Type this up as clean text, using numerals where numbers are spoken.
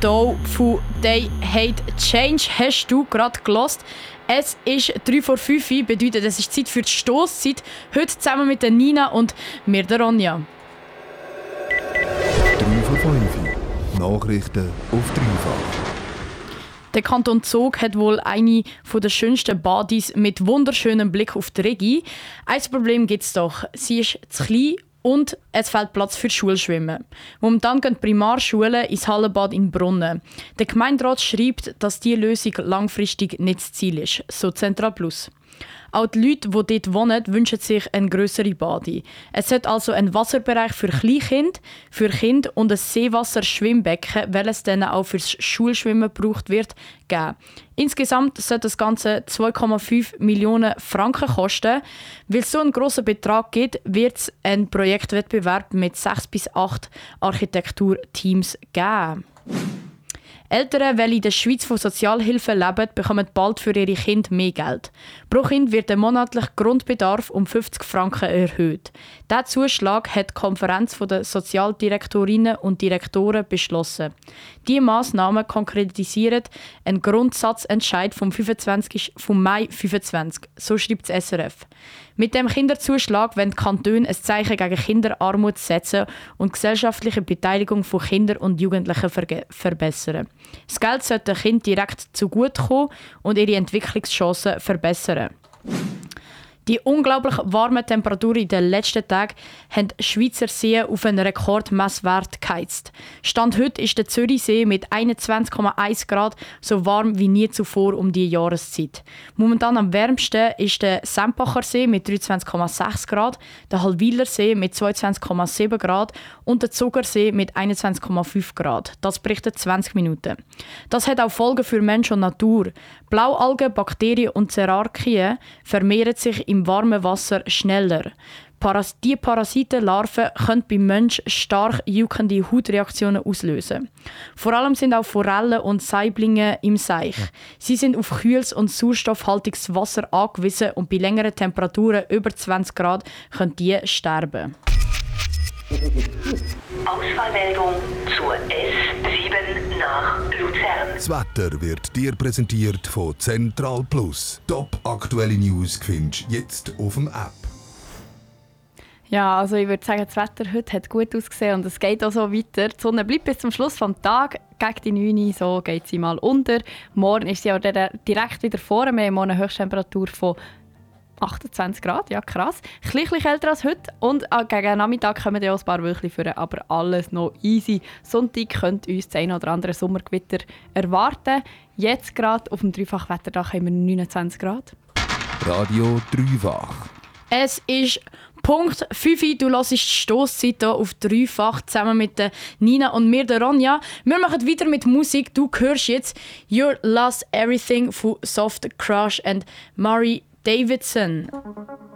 hier von «They Hate Change» hast du gerade gehört. Es ist 3 vor 5 Uhr, bedeutet, es ist Zeit für die Stosszeit. Heute zusammen mit der Nina und mir, der Ronja. 3 vor 5 Uhr. Nachrichten auf Dreifach. Der Kanton Zug hat wohl eine der schönsten Badis mit wunderschönem Blick auf die Regi. Ein Problem gibt es doch. Sie ist zu klein und es fehlt Platz für Schulschwimmen. Momentan gehen Primarschulen ins Hallenbad in Brunnen. Der Gemeinderat schreibt, dass diese Lösung langfristig nicht das Ziel ist, so Central Plus. Auch die Leute, die dort wohnen, wünschen sich eine grössere Badi. Es sollte also einen Wasserbereich für Kleinkinder, für Kinder und ein Seewasserschwimmbecken, welches dann auch fürs Schulschwimmen gebraucht wird, geben. Insgesamt sollte das Ganze 2,5 Millionen Franken kosten. Weil es so einen grossen Betrag gibt, wird es einen Projektwettbewerb mit 6 bis 8 Architekturteams geben. Eltern, die in der Schweiz von Sozialhilfe leben, bekommen bald für ihre Kinder mehr Geld. Pro Kind wird der monatliche Grundbedarf um 50 Franken erhöht. Diesen Zuschlag hat die Konferenz der Sozialdirektorinnen und Direktoren beschlossen. Diese Massnahmen konkretisieren einen Grundsatzentscheid vom Mai 25, so schreibt das SRF. Mit dem Kinderzuschlag wollen die Kantone ein Zeichen gegen Kinderarmut setzen und die gesellschaftliche Beteiligung von Kindern und Jugendlichen verbessern. Das Geld sollte den Kindern direkt zugutekommen und ihre Entwicklungschancen verbessern. Die unglaublich warmen Temperaturen in den letzten Tagen haben Schweizer Seen auf einen Rekordmesswert geheizt. Stand heute ist der Zürichsee mit 21,1 Grad so warm wie nie zuvor um diese Jahreszeit. Momentan am wärmsten ist der Sempacher See mit 23,6 Grad, der Hallwiler See mit 22,7 Grad und der Zugersee mit 21,5 Grad. Das berichtet 20 Minuten. Das hat auch Folgen für Mensch und Natur. Blaualgen, Bakterien und Zerarchien vermehren sich im warmen Wasser schneller. Die Parasitenlarven können beim Menschen stark juckende Hautreaktionen auslösen. Vor allem sind auch Forellen und Saiblinge im Seich. Sie sind auf kühles und sauerstoffhaltiges Wasser angewiesen und bei längeren Temperaturen über 20 Grad können die sterben. Ausfallmeldung zur S7 nach Luzern. Das Wetter wird dir präsentiert von Central Plus. Top aktuelle News findest du jetzt auf dem App. Ja, also ich würde sagen, das Wetter heute hat gut ausgesehen und es geht auch so weiter. Die Sonne bleibt bis zum Schluss des Tages. Gegen die 9 Uhr so geht sie mal unter. Morgen ist sie auch direkt wieder vorne. Wir haben morgen eine Höchsttemperatur von 28 Grad, ja krass. Ein bisschen kälter als heute und gegen Nachmittag kommen dann auch ein paar Wölkchen vor, aber alles noch easy. Sonntag könnt uns das eine oder andere Sommergewitter erwarten. Jetzt gerade auf dem Dreifachwetterdach haben wir 29 Grad. Radio Dreifach. Es ist Punkt 5 Uhr. Du hörst die Stosszeit hier auf Dreifach zusammen mit der Nina und mir, der Ronja. Wir machen weiter mit Musik. Du hörst jetzt «Your Lost Everything» von Soft Crush und Mari Davidson.